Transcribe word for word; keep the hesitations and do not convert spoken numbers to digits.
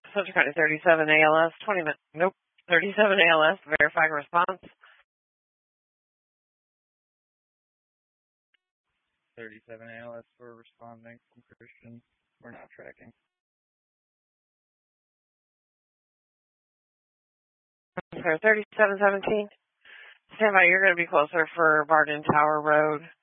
Central County thirty-seven A L S, twenty minutes. Nope. thirty-seven A L S, verifying response. thirty-seven A L S for responding from Christian. We're not tracking. For thirty-seven seventeen. Stand by, you're going to be closer for Barden Tower Road.